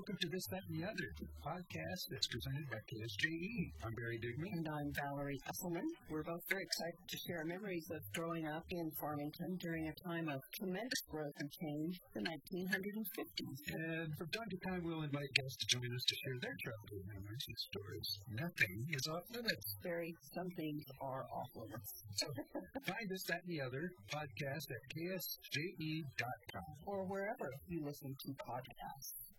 welcome to This, That, and the Other, the podcast that's presented by KSJE. I'm Barry Digman. And I'm Valerie Esselman. We're both very excited to share memories of growing up in Farmington during a time of tremendous growth and change, the 1950s. And from time to time, we'll invite guests to join us to share their childhood memories and stories. Nothing is off limits. Barry, some things are off limits. So find This, That, and the Other podcast at ksje.com. Or wherever you listen to podcasts.